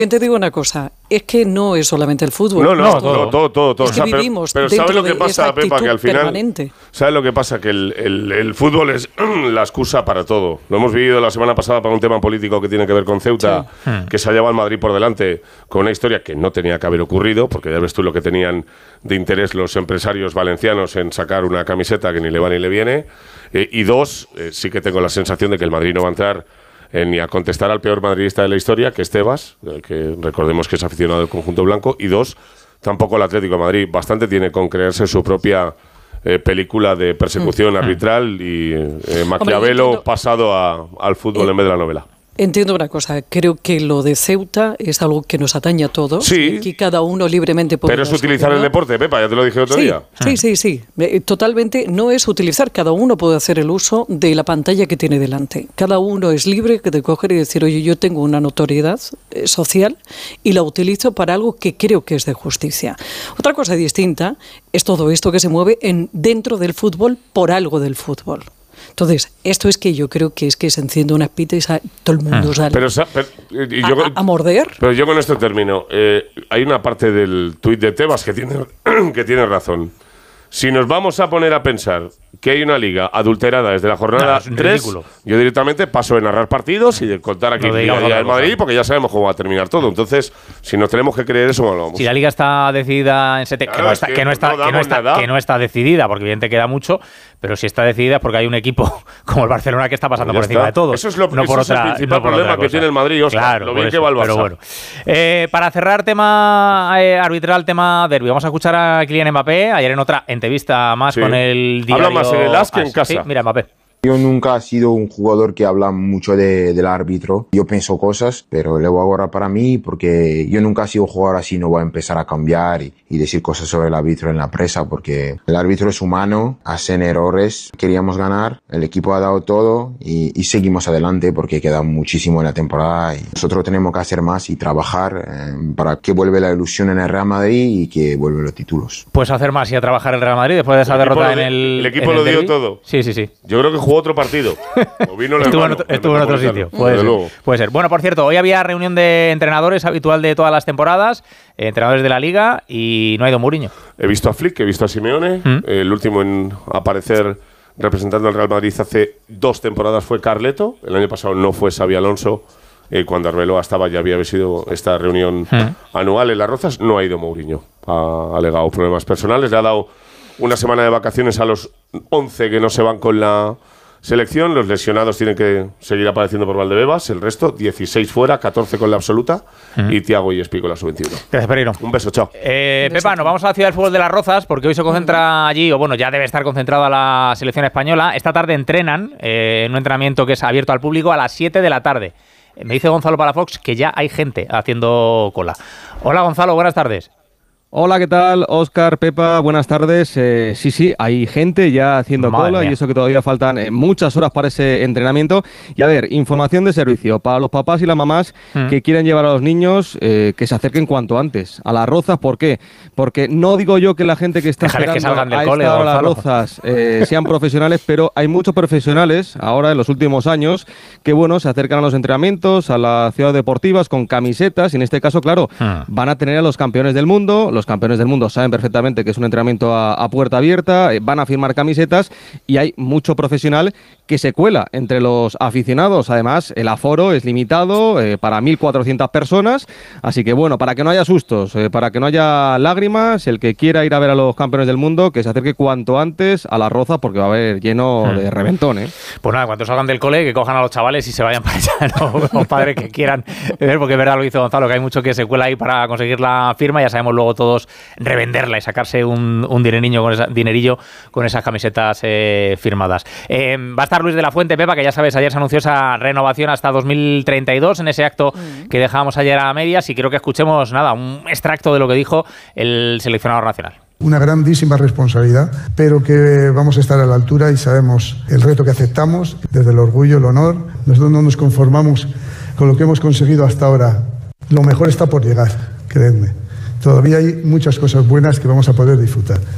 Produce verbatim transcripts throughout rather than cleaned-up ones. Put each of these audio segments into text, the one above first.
Te digo una cosa, es que no es solamente el fútbol. No, no, todo, todo, todo. todo. Es que o sea, vivimos pero, pero ¿sabes lo que pasa, Pepa? Que al final, permanente. ¿sabes lo que pasa? Que el, el, el fútbol es la excusa para todo. Lo hemos vivido la semana pasada para un tema político que tiene que ver con Ceuta, sí. que se ha llevado al Madrid por delante con una historia que no tenía que haber ocurrido, porque ya ves tú lo que tenían de interés los empresarios valencianos en sacar una camiseta que ni le va ni le viene. Eh, y dos, eh, sí que tengo la sensación de que el Madrid no va a entrar Eh, ni a contestar al peor madridista de la historia, que es Tebas, eh, que recordemos que es aficionado del conjunto blanco, y dos, tampoco el Atlético de Madrid. Bastante tiene con creerse su propia eh, película de persecución mm. arbitral y eh, Maquiavelo Hombre, pasado a, al fútbol eh, en vez de la novela. Entiendo una cosa, creo que lo de Ceuta es algo que nos atañe a todos, sí, que cada uno libremente puede. Pero es utilizar el deporte, Pepa, ya te lo dije otro sí, día. Sí, sí, sí, totalmente, no es utilizar, cada uno puede hacer el uso de la pantalla que tiene delante. Cada uno es libre de coger y decir, oye, yo tengo una notoriedad eh, social y la utilizo para algo que creo que es de justicia. Otra cosa distinta es todo esto que se mueve en, dentro del fútbol por algo del fútbol. Entonces, esto es que yo creo que es que se enciende una pita y sale, todo el mundo sale pero, pero, y yo, a, a morder. Pero yo con esto termino. Eh, hay una parte del tuit de Tebas que tiene, que tiene razón. Si nos vamos a poner a pensar que hay una liga adulterada desde la jornada no, tres, yo directamente paso de narrar partidos y de contar aquí no el día del Madrid, porque ya sabemos cómo va a terminar todo. Entonces, si nos tenemos que creer eso, no lo vamos. Si la liga está decidida en sete, claro, que, no está, que, que, no está, no que, no está, que no está decidida, porque evidentemente queda mucho, pero si está decidida es porque hay un equipo como el Barcelona que está pasando por encima está. de todo. Eso es, lo, no eso por es otra, el principal no por problema que tiene el Madrid, Oscar, claro, lo bien eso, que va el Barça. Pero bueno. Eh, para cerrar tema eh, arbitral, tema derbi, vamos a escuchar a Kylian Mbappé, ayer en otra entrevista más sí. con el diario... Habla más en el as que en casa. Sí, mira, Mbappé. Yo nunca he sido un jugador que habla mucho de, del árbitro. Yo pienso cosas, pero le voy a guardar para mí porque yo nunca he sido un jugador así, no voy a empezar a cambiar y, y decir cosas sobre el árbitro en la prensa porque el árbitro es humano, hacen errores. Queríamos ganar, el equipo ha dado todo y, y seguimos adelante porque queda muchísimo en la temporada y nosotros tenemos que hacer más y trabajar eh, para que vuelva la ilusión en el Real Madrid y que vuelvan los títulos. Pues hacer más y a trabajar el Real Madrid después de esa el derrota de, en el El equipo en lo el dio todo. Sí, sí, sí. Yo creo que jugó otro partido. O vino el estuvo hermano, en otro, estuvo en otro sitio. Puede ser, puede ser. Bueno, por cierto, hoy había reunión de entrenadores habitual de todas las temporadas, eh, entrenadores de la Liga, y no ha ido Mourinho. He visto a Flick, he visto a Simeone. ¿Mm? Eh, el último en aparecer representando al Real Madrid hace dos temporadas fue Carleto. El año pasado no fue Xabi Alonso. Eh, cuando Arbeloa estaba ya había sido esta reunión ¿Mm? anual en Las Rozas. No ha ido Mourinho. Ha alegado problemas personales. Le ha dado una semana de vacaciones a los once que no se van con la selección. Los lesionados tienen que seguir apareciendo por Valdebebas. El resto, dieciséis fuera, catorce con la absoluta. Uh-huh. Y Thiago y Espi con la sub veintiuno. Gracias, Pereiro. Un beso, chao. Eh, Pepa, nos vamos a la ciudad del fútbol de Las Rozas porque hoy se concentra allí, o bueno, ya debe estar concentrada la selección española. Esta tarde entrenan eh, en un entrenamiento que es abierto al público a las siete de la tarde. Eh, me dice Gonzalo Palafox que ya hay gente haciendo cola. Hola, Gonzalo, buenas tardes. Hola, ¿qué tal? Óscar, Pepa, buenas tardes. Eh, sí, sí, hay gente ya haciendo Madre cola mía. Y eso que todavía faltan eh, muchas horas para ese entrenamiento. Y a ver, información de servicio para los papás y las mamás mm. que quieren llevar a los niños, eh, que se acerquen cuanto antes a Las Rozas. ¿Por qué? Porque no digo yo que la gente que está Déjales esperando que salgan del a cole, esta hora Las Rozas eh, sean profesionales, pero hay muchos profesionales ahora en los últimos años que, bueno, se acercan a los entrenamientos, a las ciudades deportivas con camisetas y en este caso, claro, mm. van a tener a los campeones del mundo. Los campeones del mundo saben perfectamente que es un entrenamiento a, a puerta abierta, eh, van a firmar camisetas y hay mucho profesional que se cuela entre los aficionados. Además, el aforo es limitado eh, para mil cuatrocientas personas, así que bueno, para que no haya sustos, eh, para que no haya lágrimas, el que quiera ir a ver a los campeones del mundo, que se acerque cuanto antes a Las Rozas porque va a haber lleno hmm. de reventón, ¿eh? Pues nada, cuando salgan del cole, que cojan a los chavales y se vayan para allá, ¿no? Los padres que quieran ver, porque es verdad lo hizo Gonzalo, que hay mucho que se cuela ahí para conseguir la firma, ya sabemos luego todos revenderla y sacarse un, un dinerillo, con esa, dinerillo con esas camisetas eh, firmadas. Eh, va a estar Luis de la Fuente, Pepa, que ya sabes, ayer se anunció esa renovación hasta dos mil treinta y dos en ese acto mm. que dejábamos ayer a medias y quiero que escuchemos nada, un extracto de lo que dijo el seleccionador nacional. Una grandísima responsabilidad, pero que vamos a estar a la altura y sabemos el reto que aceptamos, desde el orgullo, el honor. Nosotros no nos conformamos con lo que hemos conseguido hasta ahora. Lo mejor está por llegar, creedme. Todavía hay muchas cosas buenas que vamos a poder disfrutar.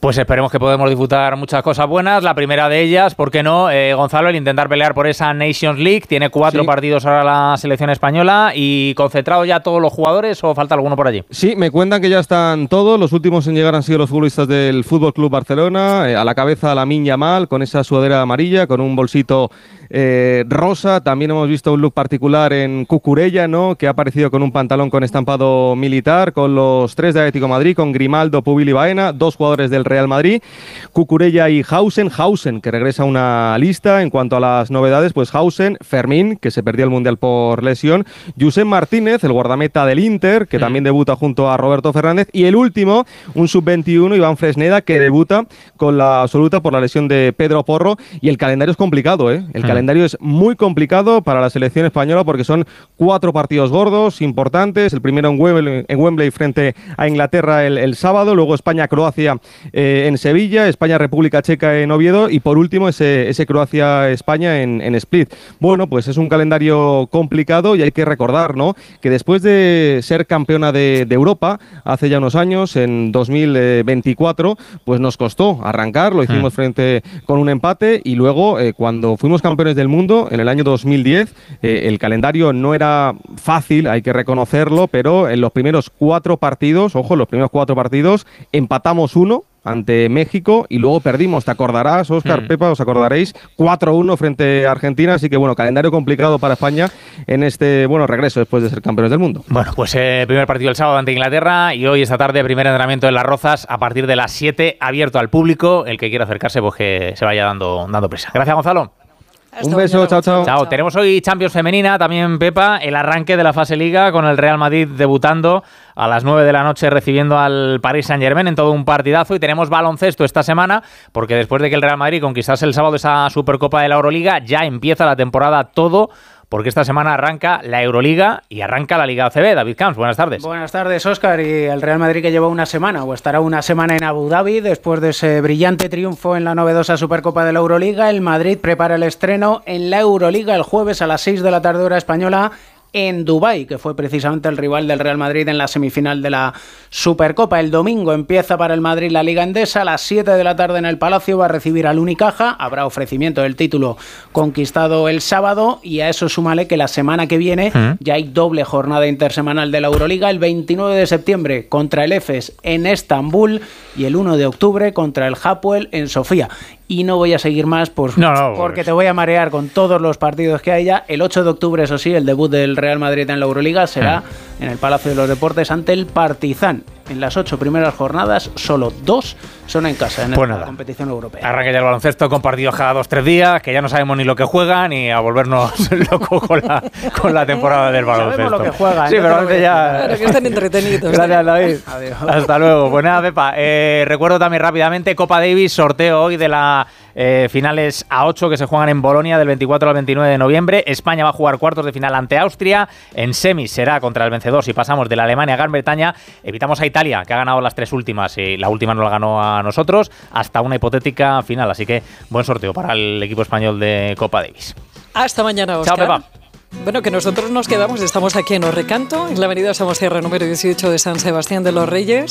Pues esperemos que podamos disfrutar muchas cosas buenas. La primera de ellas, ¿por qué no? Eh, Gonzalo, el intentar pelear por esa Nations League. Tiene cuatro sí. partidos ahora la selección española. ¿Y concentrados ya todos los jugadores o falta alguno por allí? Sí, me cuentan que ya están todos. Los últimos en llegar han sido los futbolistas del Fútbol Club Barcelona. Eh, a la cabeza Lamine Yamal con esa sudadera amarilla, con un bolsito eh, rosa. También hemos visto un look particular en Cucurella, ¿no? Que ha aparecido con un pantalón con estampado militar, con los tres de Atlético de Madrid, con Grimaldo, Pubil y Baena, dos jugadores del Real Madrid, Cucurella y Hausen, Hausen que regresa a una lista. En cuanto a las novedades, pues Hausen, Fermín, que se perdió el Mundial por lesión, Josep Martínez, el guardameta del Inter, que mm. también debuta junto a Roberto Fernández, y el último, un sub veintiuno, Iván Fresneda, que debuta con la absoluta por la lesión de Pedro Porro. Y el calendario es complicado, ¿eh? El mm. calendario es muy complicado para la selección española porque son cuatro partidos gordos, importantes. El primero en Wembley, en Wembley frente a Inglaterra el, el sábado, luego España-Croacia eh, en Sevilla, España-República Checa en Oviedo y por último ese, ese Croacia-España en, en Split. Bueno, pues es un calendario complicado y hay que recordar, ¿no?, que después de ser campeona de, de Europa hace ya unos años, en dos mil veinticuatro, pues nos costó arrancar, lo hicimos mm. frente con un empate y luego eh, cuando fuimos campeones del mundo en el año dos mil diez, eh, el calendario no era fácil, hay que reconocerlo, pero en los primeros cuatro partidos, ojo, los primeros cuatro partidos, empatamos uno ante México y luego perdimos, te acordarás, Óscar, mm. Pepa, os acordaréis, cuatro uno frente a Argentina, así que bueno, calendario complicado para España en este, bueno, regreso después de ser campeones del mundo. Bueno, pues eh, primer partido el sábado ante Inglaterra y hoy esta tarde primer entrenamiento en Las Rozas a partir de las siete, abierto al público, el que quiera acercarse pues que se vaya dando, dando prisa. Gracias, Gonzalo. Un beso, chao, chao. Chao. Tenemos hoy Champions femenina, también Pepa, el arranque de la fase Liga con el Real Madrid debutando a las nueve de la noche recibiendo al Paris Saint-Germain en todo un partidazo y tenemos baloncesto esta semana porque después de que el Real Madrid conquistase el sábado esa Supercopa de la Euroliga ya empieza la temporada todo porque esta semana arranca la Euroliga y arranca la Liga A C B. David Camps, buenas tardes. Buenas tardes, Óscar. Y el Real Madrid que lleva una semana o estará una semana en Abu Dhabi después de ese brillante triunfo en la novedosa Supercopa de la Euroliga. El Madrid prepara el estreno en la Euroliga el jueves a las seis de la tarde hora española en Dubái, que fue precisamente el rival del Real Madrid en la semifinal de la Supercopa. El domingo empieza para el Madrid la Liga Endesa, a las siete de la tarde en el Palacio va a recibir al Unicaja, habrá ofrecimiento del título conquistado el sábado y a eso súmale que la semana que viene ¿Mm? ya hay doble jornada intersemanal de la Euroliga, el veintinueve de septiembre contra el Efes en Estambul y el uno de octubre contra el Hapoel en Sofía. Y no voy a seguir más por, no, no, porque pues. te voy a marear con todos los partidos que hay ya. El ocho de octubre, eso sí, el debut del Real Madrid en la Euroliga será mm. en el Palacio de los Deportes ante el Partizan. En las ocho primeras jornadas, solo dos son en casa en pues la nada. competición europea. Arranca ya el baloncesto con partidos cada dos tres días, que ya no sabemos ni lo que juegan ni a volvernos locos con la, con la temporada del baloncesto. Sabemos lo que juegan. Sí, pero antes ya... Claro, que están entretenidos. Gracias, David. Adiós. Hasta luego. Pues nada, Pepa, eh, recuerdo también rápidamente Copa Davis, sorteo hoy de la eh, finales A ocho que se juegan en Bolonia del veinticuatro al veintinueve de noviembre. España va a jugar cuartos de final ante Austria. En semis será contra el vencedor si pasamos de la Alemania a Gran Bretaña. Evitamos a Italia, que ha ganado las tres últimas y la última no la ganó a nosotros, hasta una hipotética final. Así que buen sorteo para el equipo español de Copa Davis. Hasta mañana, Óscar. Chao, Pepa. Bueno, que nosotros nos quedamos, estamos aquí en Orrecanto, en la avenida Somosierra número dieciocho de San Sebastián de los Reyes.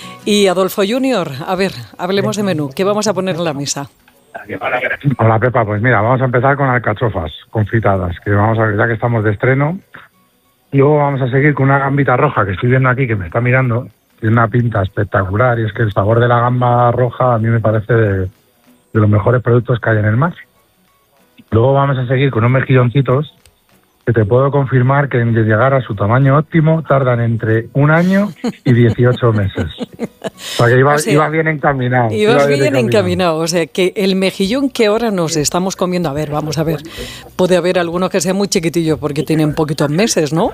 Y Adolfo Junior, a ver, hablemos de menú. ¿Qué vamos a poner en la mesa? Hola, Pepa, pues mira, vamos a empezar con alcachofas confitadas, que vamos a ver, ya que estamos de estreno. Y luego vamos a seguir con una gambita roja que estoy viendo aquí, que me está mirando. Tiene una pinta espectacular y es que el sabor de la gamba roja a mí me parece de, de los mejores productos que hay en el mar. Luego vamos a seguir con unos mejilloncitos que te puedo confirmar que en llegar a su tamaño óptimo tardan entre un año y dieciocho meses. O sea que iba, o sea, iba bien encaminado. Ibas iba bien, bien encaminado. encaminado. O sea que el mejillón que ahora nos estamos comiendo, a ver, vamos a ver, puede haber algunos que sean muy chiquitillos porque tienen poquitos meses, ¿no?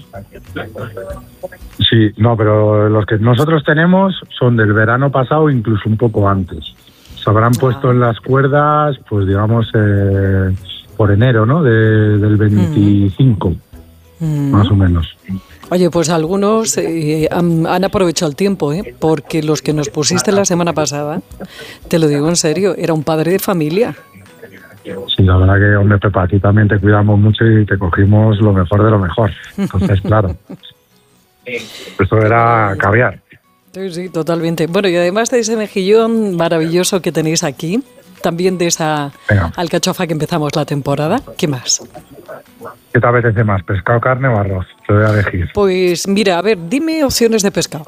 Sí, no, pero los que nosotros tenemos son del verano pasado, incluso un poco antes. Se habrán ah. puesto en las cuerdas, pues digamos... Eh, por enero, ¿no? De, del veinticinco, mm. más o menos. Oye, pues algunos eh, han, han aprovechado el tiempo, ¿eh? Porque los que nos pusiste la semana pasada, te lo digo en serio, era un padre de familia. Sí, la verdad que, hombre, Pepa, aquí también te cuidamos mucho y te cogimos lo mejor de lo mejor. Entonces, claro, esto era caviar. Sí, sí, totalmente. Bueno, y además de ese mejillón maravilloso que tenéis aquí, también de esa Venga. alcachofa que empezamos la temporada, ¿qué más? ¿Qué te apetece más, pescado, carne o arroz? Te voy a elegir. Pues mira, a ver, dime opciones de pescado.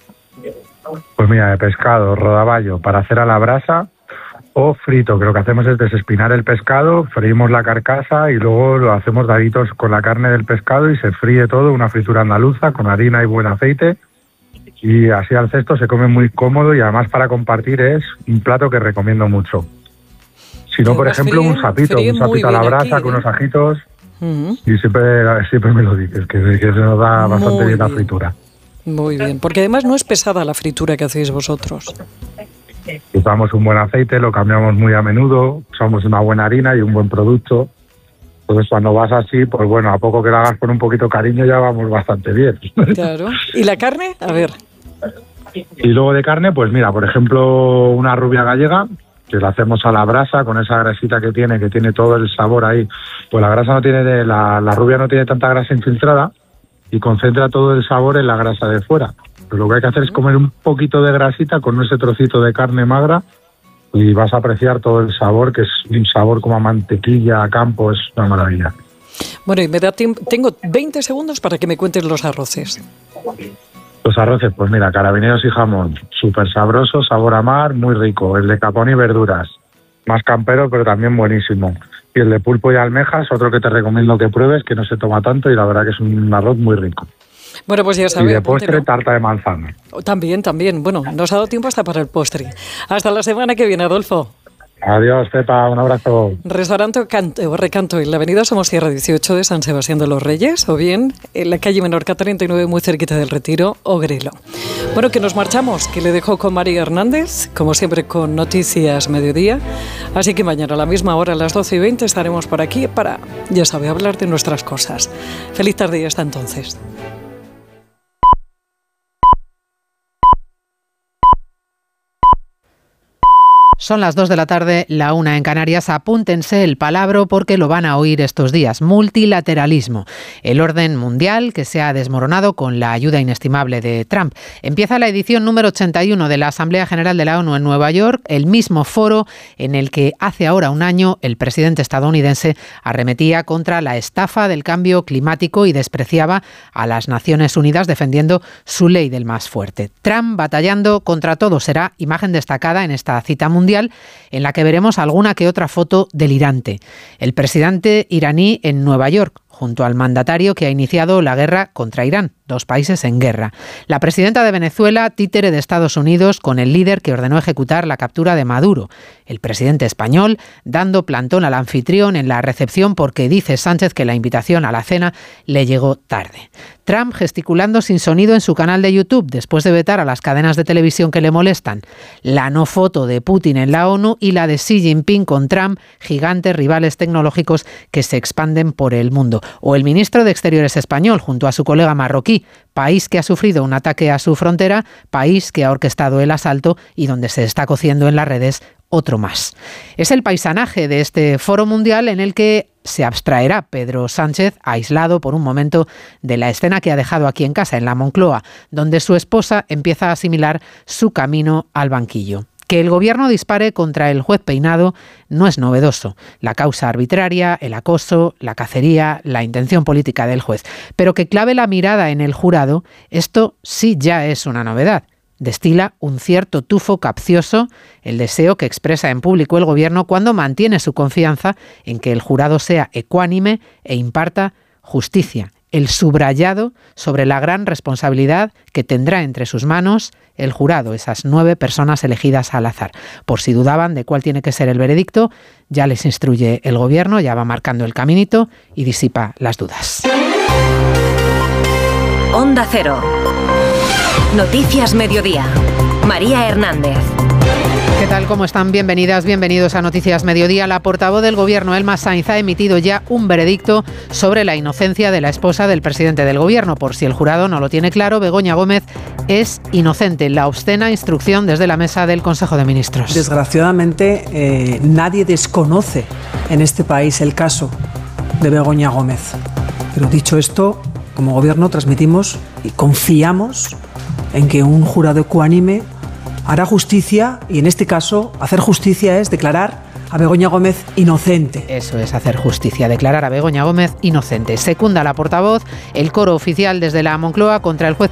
Pues mira, de pescado, rodaballo para hacer a la brasa o frito, que lo que hacemos es desespinar el pescado, freímos la carcasa y luego lo hacemos daditos con la carne del pescado y se fríe todo, una fritura andaluza con harina y buen aceite. Y así al cesto se come muy cómodo y además para compartir es un plato que recomiendo mucho. Si no, por ejemplo, fríen, un sapito, un sapito a la brasa aquí, ¿eh? Con unos ajitos. Uh-huh. Y siempre, siempre me lo dices, que, que se nos da bastante muy bien la fritura. Muy bien, porque además no es pesada la fritura que hacéis vosotros. Usamos un buen aceite, lo cambiamos muy a menudo, usamos una buena harina y un buen producto. Entonces, cuando vas así, pues bueno, a poco que la hagas con un poquito de cariño ya vamos bastante bien. Claro. ¿Y la carne? A ver. Y luego de carne, pues mira, por ejemplo, una rubia gallega, que la hacemos a la brasa con esa grasita que tiene, que tiene todo el sabor ahí. Pues la grasa no tiene, de, la, la rubia no tiene tanta grasa infiltrada y concentra todo el sabor en la grasa de fuera. Pero lo que hay que hacer es comer un poquito de grasita con ese trocito de carne magra y vas a apreciar todo el sabor, que es un sabor como a mantequilla, a campo, es una maravilla. Bueno, y me da tiempo, tengo veinte segundos para que me cuentes los arroces. Los arroces, pues mira, carabineros y jamón, súper sabroso, sabor a mar, muy rico. El de capón y verduras, más campero, pero también buenísimo. Y el de pulpo y almejas, otro que te recomiendo que pruebes, que no se toma tanto y la verdad que es un arroz muy rico. Bueno, pues ya sabes. Y de postre, tarta de manzana. También, también. Bueno, nos ha dado tiempo hasta para el postre. Hasta la semana que viene, Adolfo. Adiós, Pepa, un abrazo. Restaurante Canto, Recanto en la avenida Somosierra dieciocho de San Sebastián de los Reyes, o bien en la calle Menorca treinta y nueve, muy cerquita del Retiro, Ogrelo. Bueno, que nos marchamos, que le dejo con María Hernández, como siempre con Noticias Mediodía. Así que mañana a la misma hora, a las doce y veinte, estaremos por aquí para, ya sabe, hablar de nuestras cosas. Feliz tarde y hasta entonces. Son las dos de la tarde, la una en Canarias. Apúntense el palabro porque lo van a oír estos días. Multilateralismo. El orden mundial que se ha desmoronado con la ayuda inestimable de Trump. Empieza la edición número ochenta y uno de la Asamblea General de la ONU en Nueva York, el mismo foro en el que hace ahora un año el presidente estadounidense arremetía contra la estafa del cambio climático y despreciaba a las Naciones Unidas defendiendo su ley del más fuerte. Trump batallando contra todo será imagen destacada en esta cita mundial, en la que veremos alguna que otra foto delirante. El presidente iraní en Nueva York, junto al mandatario que ha iniciado la guerra contra Irán, dos países en guerra. La presidenta de Venezuela, títere de Estados Unidos, con el líder que ordenó ejecutar la captura de Maduro. El presidente español dando plantón al anfitrión en la recepción porque dice Sánchez que la invitación a la cena le llegó tarde. Trump gesticulando sin sonido en su canal de YouTube después de vetar a las cadenas de televisión que le molestan. La no foto de Putin en la ONU y la de Xi Jinping con Trump, gigantes rivales tecnológicos que se expanden por el mundo. O el ministro de Exteriores español junto a su colega marroquí, país que ha sufrido un ataque a su frontera, país que ha orquestado el asalto y donde se está cociendo en las redes otro más. Es el paisanaje de este foro mundial en el que se abstraerá Pedro Sánchez, aislado por un momento de la escena que ha dejado aquí en casa, en la Moncloa, donde su esposa empieza a asimilar su camino al banquillo. Que el gobierno dispare contra el juez Peinado no es novedoso. La causa arbitraria, el acoso, la cacería, la intención política del juez. Pero que clave la mirada en el jurado, esto sí ya es una novedad. Destila un cierto tufo capcioso el deseo que expresa en público el gobierno cuando mantiene su confianza en que el jurado sea ecuánime e imparta justicia. El subrayado sobre la gran responsabilidad que tendrá entre sus manos el jurado, esas nueve personas elegidas al azar. Por si dudaban de cuál tiene que ser el veredicto, ya les instruye el gobierno, ya va marcando el caminito y disipa las dudas. Onda Cero. Noticias Mediodía. María Hernández. ¿Qué tal? ¿Cómo están? Bienvenidas, bienvenidos a Noticias Mediodía. La portavoz del Gobierno, Elma Sainz, ha emitido ya un veredicto sobre la inocencia de la esposa del presidente del Gobierno. Por si el jurado no lo tiene claro, Begoña Gómez es inocente. La obscena instrucción desde la mesa del Consejo de Ministros. Desgraciadamente, eh, nadie desconoce en este país el caso de Begoña Gómez. Pero dicho esto, como Gobierno transmitimos y confiamos en que un jurado ecuánime hará justicia, y en este caso hacer justicia es declarar a Begoña Gómez inocente. Eso es hacer justicia, declarar a Begoña Gómez inocente. Secunda la portavoz el coro oficial desde la Moncloa contra el juez